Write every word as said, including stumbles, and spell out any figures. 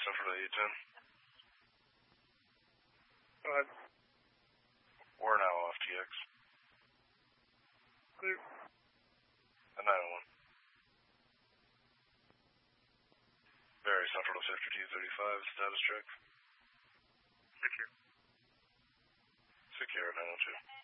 Central to eight ten. Five. We're now off T X. Clear. At nine oh one. Very Central to Sector T thirty-five, status check. Secure. Secure at nine oh two.